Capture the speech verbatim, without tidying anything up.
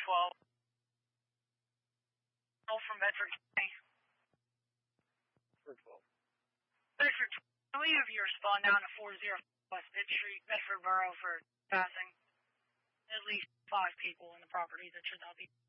twelve. twelve from Bedford County. Bedford twelve. Bedford twelve. Can we have your respond down to four oh West Mid Street, Bedford Borough for passing? At least five people in the property that should not be.